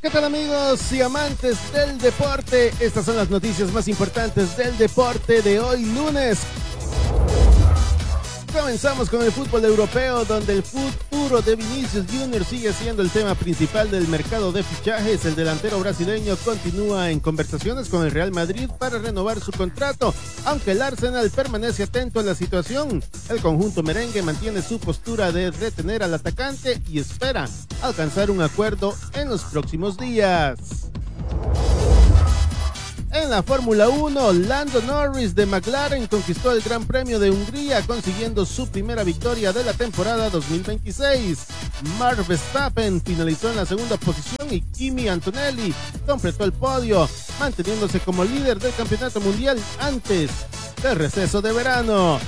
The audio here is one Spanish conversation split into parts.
¿Qué tal amigos y amantes del deporte? Estas son las noticias más importantes del deporte de hoy lunes. Comenzamos con el fútbol europeo, donde el futuro de Vinicius Junior sigue siendo el tema principal del mercado de fichajes. El delantero brasileño continúa en conversaciones con el Real Madrid para renovar su contrato, aunque el Arsenal permanece atento a la situación. El conjunto merengue mantiene su postura de retener al atacante y espera alcanzar un acuerdo en los próximos días. En la Fórmula 1, Lando Norris de McLaren conquistó el Gran Premio de Hungría, consiguiendo su primera victoria de la temporada 2026. Max Verstappen finalizó en la segunda posición y Kimi Antonelli completó el podio, manteniéndose como líder del campeonato mundial antes del receso de verano.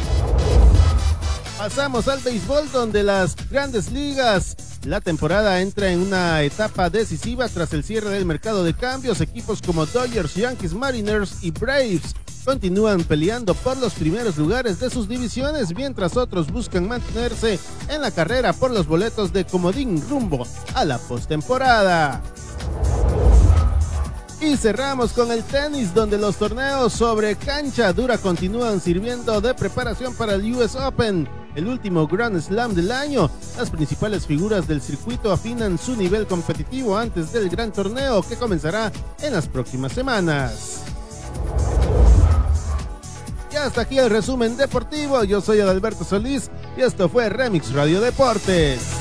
Pasamos al béisbol, donde las grandes ligas, la temporada entra en una etapa decisiva tras el cierre del mercado de cambios. Equipos como Dodgers, Yankees, Mariners y Braves continúan peleando por los primeros lugares de sus divisiones, mientras otros buscan mantenerse en la carrera por los boletos de comodín rumbo a la postemporada. Y cerramos con el tenis, donde los torneos sobre cancha dura continúan sirviendo de preparación para el US Open, el último Grand Slam del año. Las principales figuras del circuito afinan su nivel competitivo antes del gran torneo que comenzará en las próximas semanas. Y hasta aquí el resumen deportivo. Yo soy Adalberto Solís y esto fue Remix Radio Deportes.